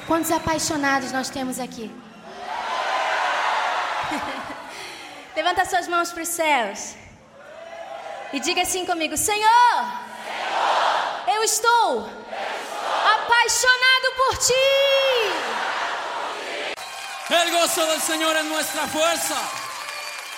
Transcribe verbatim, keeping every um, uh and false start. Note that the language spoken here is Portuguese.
Quantos apaixonados nós temos aqui? Levanta suas mãos para os céus e diga assim comigo: Senhor, Senhor eu, estou eu estou apaixonado por Ti. El gozo del Señor es nuestra fuerza.